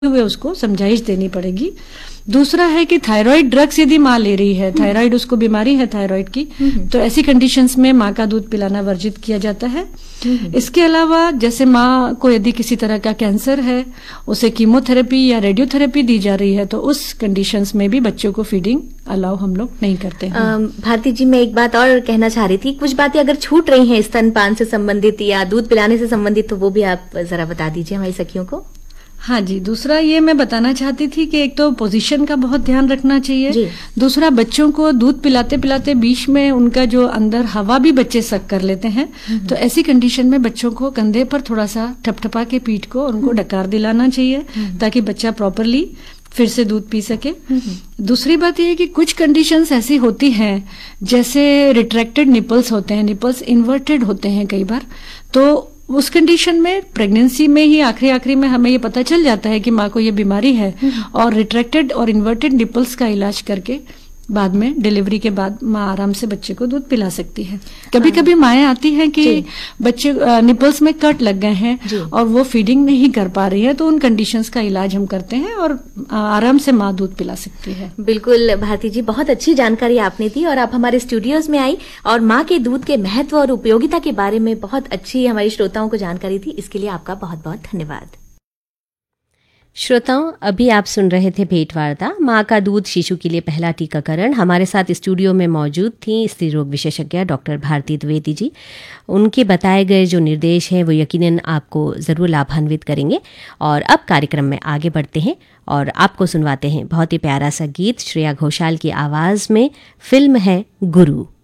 हुए उसको समझाइश देनी पड़ेगी। दूसरा है कि थायराइड ड्रग्स यदि माँ ले रही है, थायराइड उसको बीमारी है थायराइड की, तो ऐसी कंडीशंस में माँ का दूध पिलाना वर्जित किया जाता है। इसके अलावा जैसे माँ को यदि किसी तरह का कैंसर है, उसे कीमोथेरेपी या रेडियोथेरेपी दी जा रही है, तो उस कंडीशंस में भी बच्चों को फीडिंग अलाउ हम लोग नहीं करते हैं। भारती जी, मैं एक बात और कहना चाह रही थी, कुछ बातें अगर छूट रही हैं स्तनपान से संबंधित या दूध पिलाने से संबंधित, तो वो भी आप जरा बता दीजिए हमारी सखियों को। हाँ जी, दूसरा ये मैं बताना चाहती थी कि एक तो पोजीशन का बहुत ध्यान रखना चाहिए। दूसरा, बच्चों को दूध पिलाते पिलाते बीच में उनका जो अंदर हवा भी बच्चे सक कर लेते हैं, तो ऐसी कंडीशन में बच्चों को कंधे पर थोड़ा सा ठपठपा के पीठ को उनको डकार दिलाना चाहिए ताकि बच्चा प्रॉपरली फिर से दूध पी सके। दूसरी बात यह है कि कुछ कंडीशंस ऐसी होती हैं, जैसे रिट्रैक्टेड निपल्स होते हैं, निपल्स इन्वर्टेड होते हैं कई बार, तो उस कंडीशन में प्रेगनेंसी में ही आखिरी में हमें ये पता चल जाता है कि माँ को ये बीमारी है, और रिट्रैक्टेड और इन्वर्टेड निपल्स का इलाज करके बाद में डिलीवरी के बाद माँ आराम से बच्चे को दूध पिला सकती है। कभी कभी माएँ आती हैं कि बच्चे निपल्स में कट लग गए हैं और वो फीडिंग नहीं कर पा रही है, तो उन कंडीशंस का इलाज हम करते हैं और आराम से माँ दूध पिला सकती है। बिल्कुल भारती जी, बहुत अच्छी जानकारी आपने दी और आप हमारे स्टूडियोज में आई और माँ के दूध के महत्व और उपयोगिता के बारे में बहुत अच्छी हमारी श्रोताओं को जानकारी दी। इसके लिए आपका बहुत बहुत धन्यवाद। श्रोताओं, अभी आप सुन रहे थे भेंटवार्ता माँ का दूध शिशु के लिए पहला टीकाकरण। हमारे साथ स्टूडियो में मौजूद थी स्त्री रोग विशेषज्ञ डॉक्टर भारती द्विवेदी जी। उनके बताए गए जो निर्देश हैं वो यकीनन आपको ज़रूर लाभान्वित करेंगे। और अब कार्यक्रम में आगे बढ़ते हैं और आपको सुनवाते हैं बहुत ही प्यारा सा गीत श्रेया घोषाल की आवाज़ में। फिल्म है गुरु।